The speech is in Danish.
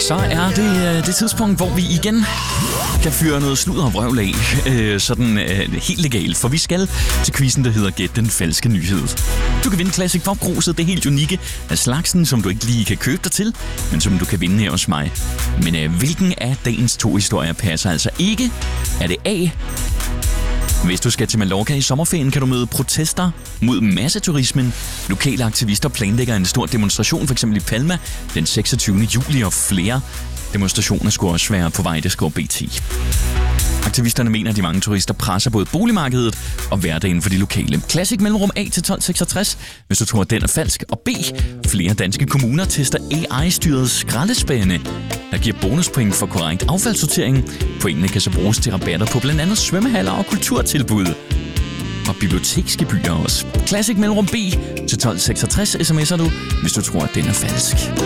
Så er det det tidspunkt, hvor vi igen kan fyre noget sludder og vrøvl af, sådan helt legalt, for vi skal til quizzen, der hedder Gæt den falske nyhed. Du kan vinde Classic Pop-gruset, det helt unikke af slagsen, som du ikke lige kan købe dig til, men som du kan vinde her hos mig. Men hvilken af dagens 2 historier passer altså ikke? Er det A? Hvis du skal til Mallorca i sommerferien, kan du møde protester mod masseturismen. Lokale aktivister planlægger en stor demonstration, f.eks. i Palma, den 26. juli, og flere demonstrationer skulle også være på vej, det skriver BT. Aktivisterne mener, at de mange turister presser både boligmarkedet og hverdagen for de lokale. Classic mellemrum A til 1266, hvis du tror, at den er falsk. Og B. Flere danske kommuner tester AI-styret skraldespande, der giver bonuspoint for korrekt affaldssortering. Pointene kan så bruges til rabatter på blandt andet svømmehaller og kulturtilbud. Og biblioteksgebyrer også. Classic mellemrum B til 1266 sms'er du, hvis du tror, at den er falsk.